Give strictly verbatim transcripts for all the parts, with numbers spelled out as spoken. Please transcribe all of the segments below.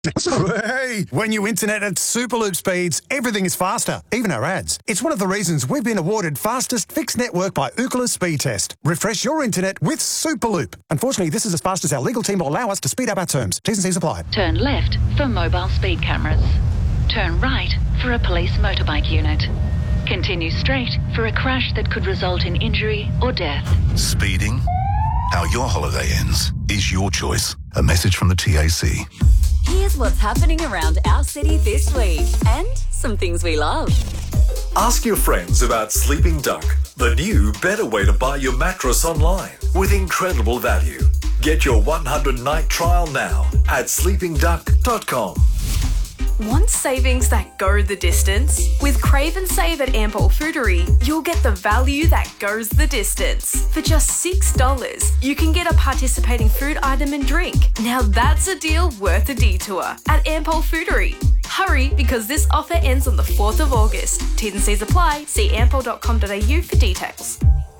Hey, when you internet at Superloop speeds, everything is faster, even our ads. It's one of the reasons we've been awarded fastest fixed network by Ookla Speed Test. Refresh your internet with Superloop. Unfortunately, this is as fast as our legal team will allow us to speed up our terms. T's and C's apply. Turn left for mobile speed cameras. Turn right for a police motorbike unit. Continue straight for a crash that could result in injury or death. Speeding? How your holiday ends is your choice. A message from the T A C. Here's what's happening around our city this week and some things we love. Ask your friends about Sleeping Duck, the new better way to buy your mattress online with incredible value. Get your one hundred night trial now at sleeping duck dot com. Want savings that go the distance? With Crave and Save at Ampol Foodery, you'll get the value that goes the distance. For just six dollars, you can get a participating food item and drink. Now that's a deal worth a detour at Ampol Foodery. Hurry, because this offer ends on the fourth of August. T's and C's apply. See ampol dot com dot a u for details.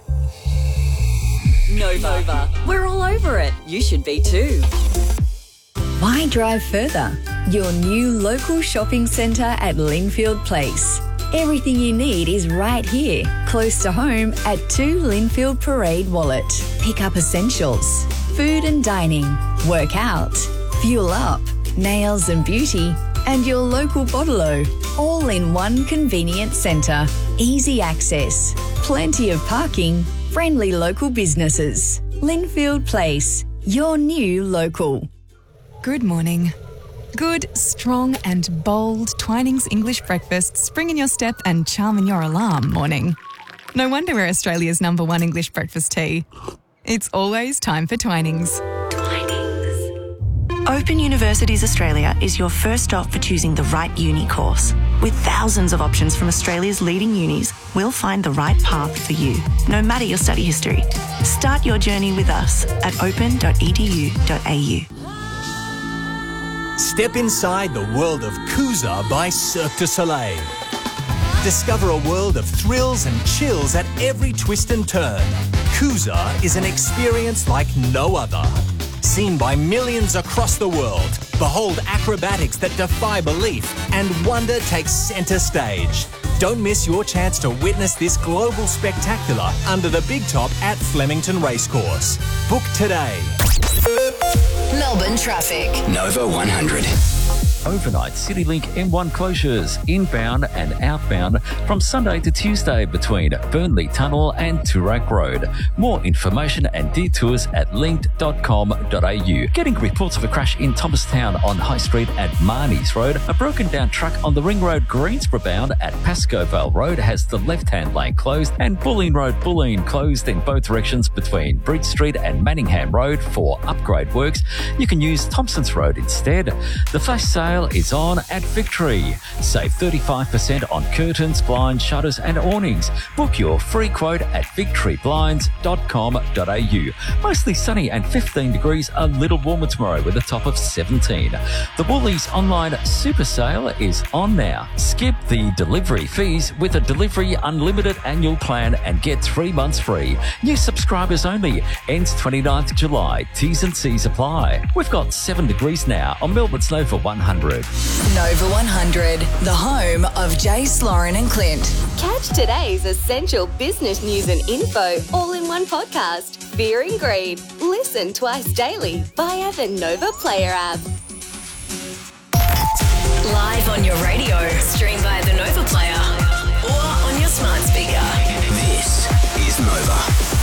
Nova. We're all over it. You should be too. Why drive further? Your new local shopping centre at Linfield Place. Everything you need is right here, close to home at two Linfield Parade Wallet. Pick up essentials, food and dining, work out, fuel up, nails and beauty, and your local bottle-o, all in one convenient centre. Easy access, plenty of parking, friendly local businesses. Linfield Place, your new local. Good morning. Good, strong and bold Twinings English breakfast, spring in your step and charm in your alarm morning. No wonder we're Australia's number one English breakfast tea. It's always time for Twinings. Twinings. Open Universities Australia is your first stop for choosing the right uni course. With thousands of options from Australia's leading unis, we'll find the right path for you, no matter your study history. Start your journey with us at open dot e d u dot a u. Step inside the world of Kuza by Cirque du Soleil. Discover a world of thrills and chills at every twist and turn. Kuza is an experience like no other. Seen by millions across the world, behold acrobatics that defy belief and wonder takes centre stage. Don't miss your chance to witness this global spectacular under the big top at Flemington Racecourse. Book today. Melbourne traffic. Nova one hundred. Overnight CityLink M one closures inbound and outbound from Sunday to Tuesday between Burnley Tunnel and Toorak Road. More information and detours at linked dot com dot a u. Getting reports of a crash in Thomastown on High Street at Marnie's Road. A broken down truck on the Ring Road Greensborough bound at Pascoe Vale Road has the left-hand lane closed, and Bulleen Road Bulleen closed in both directions between Bridge Street and Manningham Road for upgrade works. You can use Thompson's Road instead. The flash sale is on at Victory. Save thirty-five percent on curtains, blinds, shutters and awnings. Book your free quote at victory blinds dot com dot a u. Mostly sunny and fifteen degrees, a little warmer tomorrow with a top of seventeen. The Woolies online super sale is on now. Skip the delivery fees with a delivery unlimited annual plan and get three months free. New subscribers only. Ends twenty-ninth of July. T's and C's apply. We've got seven degrees now on Melbourne's Nova one hundred. Nova one hundred, the home of Jace, Lauren and Clint. Catch today's essential business news and info all in one podcast. Fear and Greed. Listen twice daily via the Nova Player app. Live on your radio, stream via the Nova Player or on your smart speaker. This is Nova.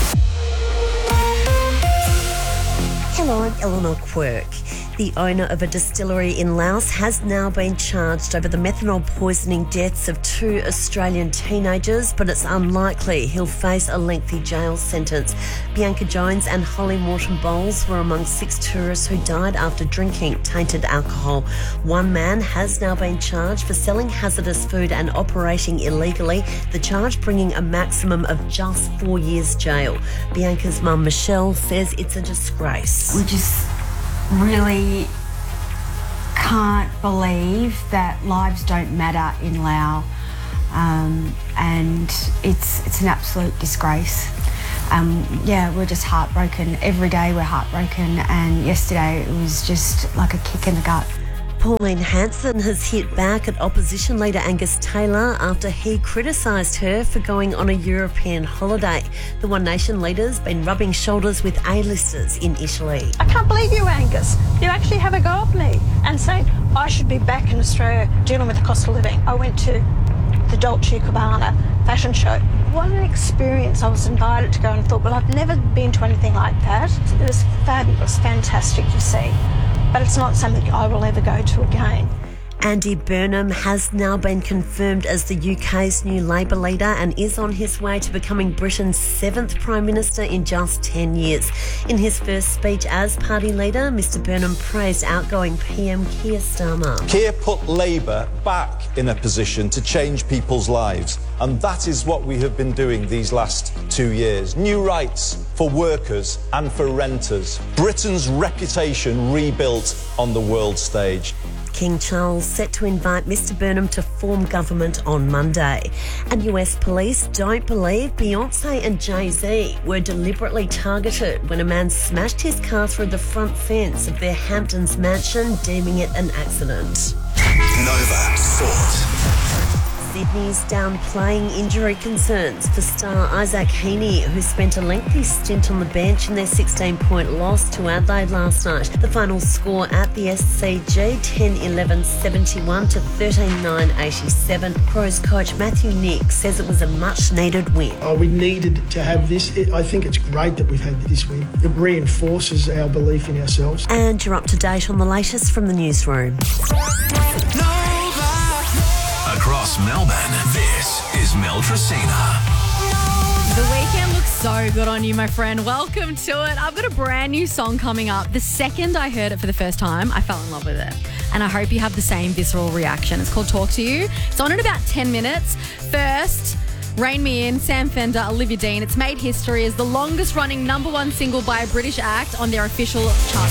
Hello, I'm Eleanor Quirk. The owner of a distillery in Laos has now been charged over the methanol poisoning deaths of two Australian teenagers, but it's unlikely he'll face a lengthy jail sentence. Bianca Jones and Holly Morton Bowles were among six tourists who died after drinking tainted alcohol. One man has now been charged for selling hazardous food and operating illegally, the charge bringing a maximum of just four years jail. Bianca's mum, Michelle, says it's a disgrace. We just really can't believe that lives don't matter in Laos, um, and it's it's an absolute disgrace. Um, yeah, we're just heartbroken. Every day we're heartbroken, and yesterday it was just like a kick in the gut. Pauline Hanson has hit back at opposition leader Angus Taylor after he criticised her for going on a European holiday. The One Nation leader's been rubbing shoulders with A-listers in Italy. I can't believe you, Angus. You actually have a go at me and saying I should be back in Australia dealing with the cost of living. I went to the Dolce and Gabbana fashion show. What an experience. I was invited to go and thought, well, I've never been to anything like that. It was fabulous, fantastic to see. But it's not something I will ever go to again. Andy Burnham has now been confirmed as the U K's new Labour leader and is on his way to becoming Britain's seventh Prime Minister in just ten years. In his first speech as party leader, Mr Burnham praised outgoing P M Keir Starmer. Keir put Labour back in a position to change people's lives, and that is what we have been doing these last two years. New rights for workers and for renters. Britain's reputation rebuilt on the world stage. King Charles set to invite Mr Burnham to form government on Monday. And U S police don't believe Beyonce and Jay-Z were deliberately targeted when a man smashed his car through the front fence of their Hamptons mansion, deeming it an accident. Nova Sport. Sydney's downplaying injury concerns for star Isaac Heaney, who spent a lengthy stint on the bench in their sixteen-point loss to Adelaide last night. The final score at the S C G, ten eleven seventy-one to thirteen nine eighty-seven. Crows coach Matthew Nick says it was a much-needed win. Oh, we needed to have this. It, I think it's great that we've had this win. It reinforces our belief in ourselves. And you're up to date on the latest from the newsroom. Across Melbourne, this is Mel Tracina. The weekend looks so good on you, my friend. Welcome to it. I've got a brand new song coming up. The second I heard it for the first time, I fell in love with it. And I hope you have the same visceral reaction. It's called Talk to You. It's on in about ten minutes. First, Rain Me In, Sam Fender, Olivia Dean. It's made history as the longest running number one single by a British act on their official chart.